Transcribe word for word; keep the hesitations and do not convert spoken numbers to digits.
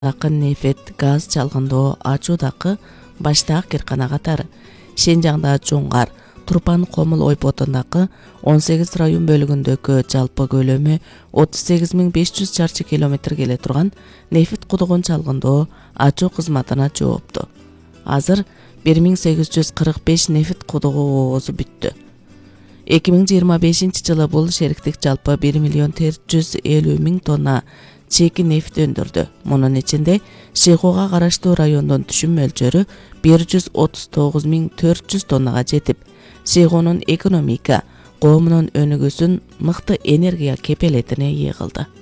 Акын нефть, газ чалгындоо ачуудакы баштаак киркана катары. Шенжаңда Жоңгар, Турпан Комул ойпотундакы он сегиз район бөлүгүндөгү жалпы көлөмү отуз сегиз миң беш жүз чарчы километр келе турган нефть кудугун чалгындоо ачуу кызматына жоопту. Азыр бир миң сегиз жүз кырк беш нефть кудугу оозу бүттү. эки миң жыйырма бешинчи жылы бул шериктик жалпы бир миллион төрт жүз элүү миң тонна чеки нефть өндүрдү. Мунун ичинде Шыйгууга караштуу райондун түшүм мөлчөрү бир жүз отуз тогуз миң төрт жүз тоннага жетип, Шыйгуунун экономика, коомунун өнүгүүсүн мыкты энергия кепелетине ие кылды.